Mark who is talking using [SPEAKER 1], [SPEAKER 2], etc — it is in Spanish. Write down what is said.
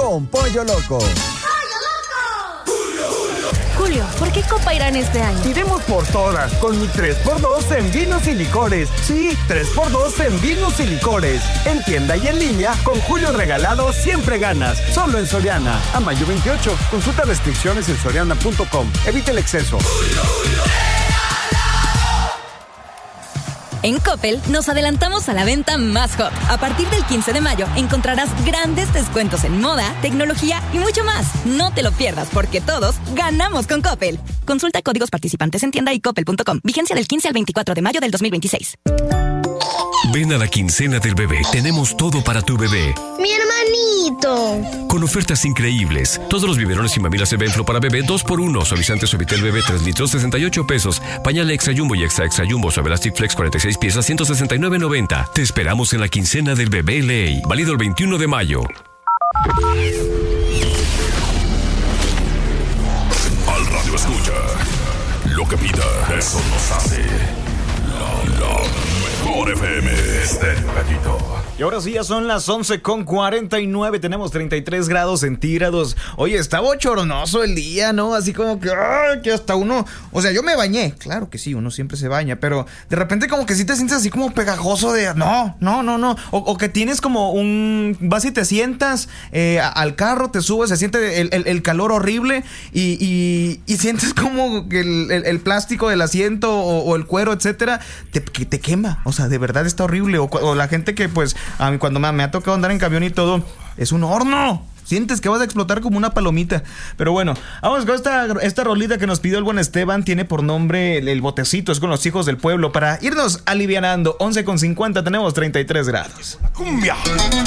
[SPEAKER 1] con Pollo Loco.
[SPEAKER 2] Julio, ¿por qué Copa Irán este año?
[SPEAKER 3] Iremos por todas, con mi 3x2 en vinos y licores. Sí, 3x2 en vinos y licores. En tienda y en línea, con Julio regalado siempre ganas. Solo en Soriana. A mayo 28. Consulta restricciones en soriana.com. Evite el exceso.
[SPEAKER 2] En Coppel nos adelantamos a la venta más hot. A partir del 15 de mayo encontrarás grandes descuentos en moda, tecnología y mucho más. No te lo pierdas porque todos ganamos con Coppel. Consulta códigos participantes en tienda y coppel.com. Vigencia del 15 al 24 de mayo del 2026.
[SPEAKER 4] Ven a la quincena del bebé. Tenemos todo para tu bebé.
[SPEAKER 5] ¡Mi hermanito!
[SPEAKER 4] Con ofertas increíbles. Todos los biberones y mamilas Evenflo para bebé 2x1. Suavizante Suavitel bebé 3 litros 68 pesos. Pañal Extra Jumbo y Extra Jumbo Suave Elastic Flex 46 piezas 169.90. Te esperamos en la quincena del bebé Ley. Válido el 21 de mayo.
[SPEAKER 6] Al radio escucha. Lo que pida, eso nos hace. La mejor FM. Estéreo Gatito.
[SPEAKER 7] Y ahora sí, ya son las 11:49. Tenemos 33 grados centígrados. Oye, está bochornoso el día, ¿no? Así como que hasta uno... O sea, yo me bañé. Claro que sí, uno siempre se baña. Pero de repente como que sí te sientes así como pegajoso de... No. O que tienes como un... Vas y te sientas al carro, te subes, se siente el calor horrible. Y sientes como que el plástico del asiento o el cuero, etcétera, te quema. O sea, de verdad está horrible. O la gente que pues... A mí cuando me ha tocado andar en camión y todo, es un horno. Sientes que vas a explotar como una palomita. Pero bueno, vamos con esta rolita que nos pidió el buen Esteban. Tiene por nombre el botecito. Es con los hijos del pueblo. Para irnos alivianando. 11:50, tenemos 33 grados.
[SPEAKER 6] Cumbia.